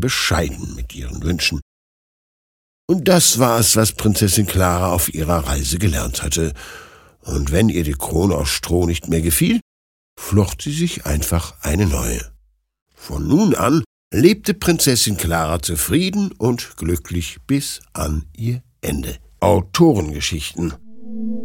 bescheiden mit ihren Wünschen. Und das war es, was Prinzessin Clara auf ihrer Reise gelernt hatte. Und wenn ihr die Krone aus Stroh nicht mehr gefiel, flocht sie sich einfach eine neue. Von nun an lebte Prinzessin Clara zufrieden und glücklich bis an ihr Ende. Autorengeschichten.